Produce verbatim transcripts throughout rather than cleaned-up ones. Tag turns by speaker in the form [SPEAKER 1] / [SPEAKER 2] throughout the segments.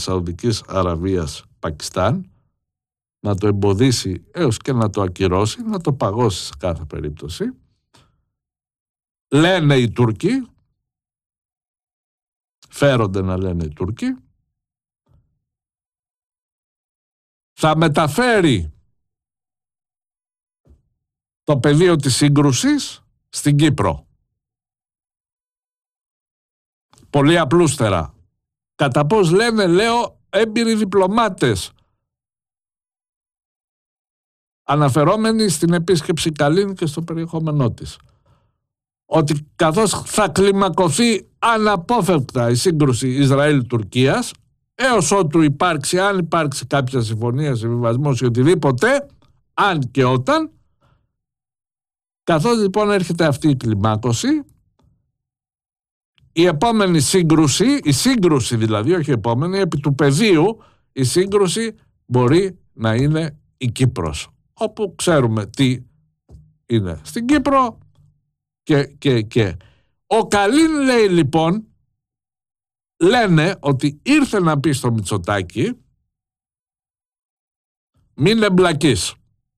[SPEAKER 1] Σαουδικής Αραβίας Πακιστάν, να το εμποδίσει έως και να το ακυρώσει, να το παγώσει σε κάθε περίπτωση. Λένε οι Τούρκοι, φέρονται να λένε οι Τούρκοι, θα μεταφέρει το πεδίο της σύγκρουσης στην Κύπρο. Πολύ απλούστερα. Κατά πώς λένε, λέω, έμπειροι διπλωμάτες, αναφερόμενοι στην επίσκεψη Καλίν και στο περιεχόμενό της, ότι καθώς θα κλιμακωθεί αναπόφευκτα η σύγκρουση Ισραήλ-Τουρκίας, έως ότου υπάρξει, αν υπάρξει κάποια συμφωνία, συμβιβασμός ή οτιδήποτε, αν και όταν, καθώς λοιπόν έρχεται αυτή η κλιμάκωση, η επόμενη σύγκρουση, η σύγκρουση δηλαδή, όχι η επόμενη, επί του πεδίου, η σύγκρουση μπορεί να είναι η Κύπρος, όπου ξέρουμε τι είναι στην Κύπρο και, και, και. Ο Καλίν λέει λοιπόν, λένε ότι ήρθε να πει στο Μητσοτάκη, μην εμπλακείς.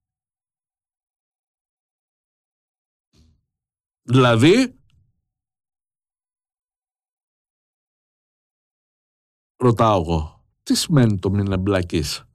[SPEAKER 1] Δηλαδή, ρωτάω εγώ, τι σημαίνει το μην εμπλακείς?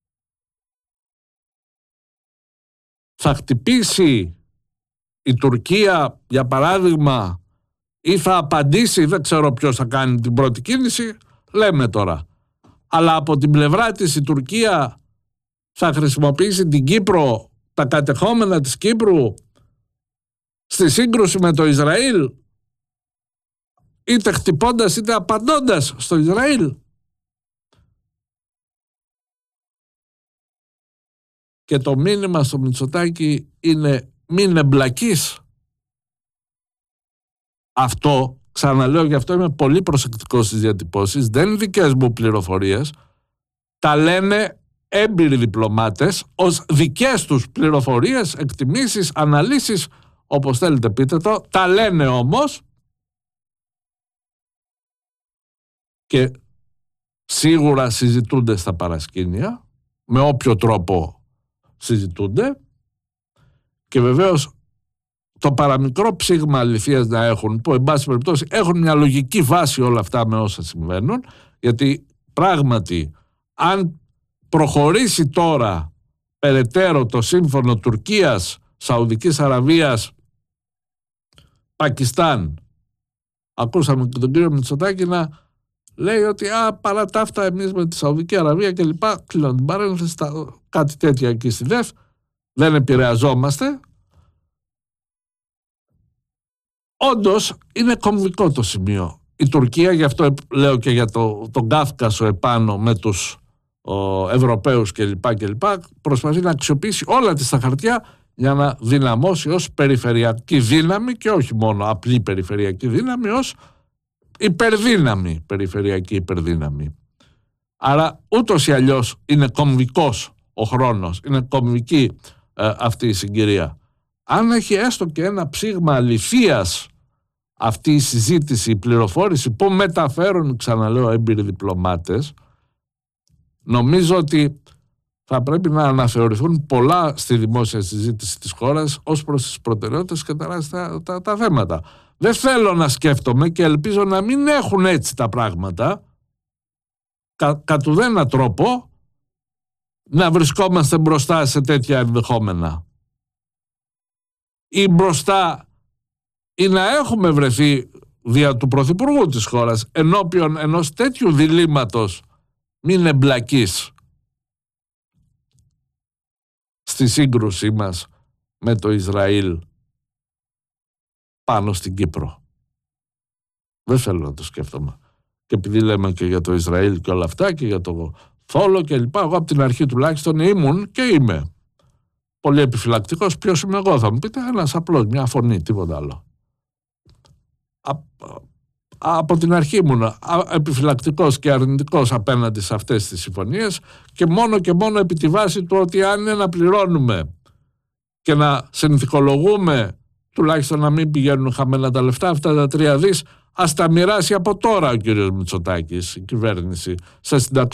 [SPEAKER 1] Θα χτυπήσει η Τουρκία, για παράδειγμα, ή θα απαντήσει, δεν ξέρω ποιος θα κάνει την πρώτη κίνηση, λέμε τώρα. Αλλά από την πλευρά της η Τουρκία θα χρησιμοποιήσει την Κύπρο, τα κατεχόμενα της Κύπρου, στη σύγκρουση με το Ισραήλ, είτε χτυπώντας είτε απαντώντας στο Ισραήλ. Και το μήνυμα στο Μητσοτάκη είναι μην εμπλακείς. Αυτό, ξαναλέω, γι' αυτό είμαι πολύ προσεκτικός στις διατυπώσεις, δεν είναι δικές μου πληροφορίες, τα λένε έμπειροι διπλωμάτες ως δικές τους πληροφορίες, εκτιμήσεις, αναλύσεις, όπως θέλετε πείτε το, τα λένε όμως και σίγουρα συζητούνται στα παρασκήνια, με όποιο τρόπο συζητούνται, και βεβαίως το παραμικρό ψήγμα αληθείας να έχουν, που εν πάση περιπτώσει έχουν μια λογική βάση όλα αυτά με όσα συμβαίνουν, γιατί πράγματι αν προχωρήσει τώρα περαιτέρω το σύμφωνο Τουρκίας, Σαουδικής Αραβίας, Πακιστάν, ακούσαμε και τον κύριο Μητσοτάκη να λέει ότι α, παρά τα αυτά εμείς με τη Σαουδική Αραβία και λοιπά, κλείνω την παρένθεση, κάτι τέτοια εκεί στη ΔΕΦ, δεν επηρεαζόμαστε. Όντως είναι κομβικό το σημείο. Η Τουρκία, γι' αυτό λέω και για το, τον Κάφκασο επάνω με τους ο, Ευρωπαίους κλπ, κλπ, προσπαθεί να αξιοποιήσει όλα τις τα χαρτιά για να δυναμώσει ως περιφερειακή δύναμη, και όχι μόνο απλή περιφερειακή δύναμη, ως υπερδύναμη, περιφερειακή υπερδύναμη. Άρα ούτως ή αλλιώς είναι κομβικός ο χρόνος, είναι κομβική ε, αυτή η συγκυρία. Αν έχει έστω και ένα ψήγμα αληθείας αυτή η συζήτηση, η πληροφόρηση που μεταφέρουν, ξαναλέω, έμπειροι διπλωμάτες, νομίζω ότι θα πρέπει να αναθεωρηθούν πολλά στη δημόσια συζήτηση της χώρας ως προς τις προτεραιότητες και τα, τα, τα, τα θέματα. Δεν θέλω να σκέφτομαι, και ελπίζω να μην έχουν έτσι τα πράγματα, κα, κατ' ουδένα τρόπο να βρισκόμαστε μπροστά σε τέτοια ενδεχόμενα. Ή μπροστά, ή να έχουμε βρεθεί δια του Πρωθυπουργού της χώρας ενώπιον ενός τέτοιου διλήμματος, μην εμπλακείς στη σύγκρουσή μας με το Ισραήλ πάνω στην Κύπρο. Δεν θέλω να το σκέφτομαι. Και επειδή λέμε και για το Ισραήλ και όλα αυτά και για το Θόλο και λοιπά, εγώ από την αρχή τουλάχιστον ήμουν και είμαι πολύ επιφυλακτικός. Ποιος είμαι εγώ, θα μου πείτε? Ένας απλός, μια φωνή, τίποτα άλλο. Α, από την αρχή ήμουν επιφυλακτικός και αρνητικός απέναντι σε αυτές τις συμφωνίες, και μόνο και μόνο επί τη βάση του ότι αν είναι να πληρώνουμε και να συνθηκολογούμε, τουλάχιστον να μην πηγαίνουν χαμένα τα λεφτά, αυτά τα τρία δις, ας τα μοιράσει από τώρα ο κύριος Μητσοτάκης, η κυβέρνηση, σε συνταξιούχους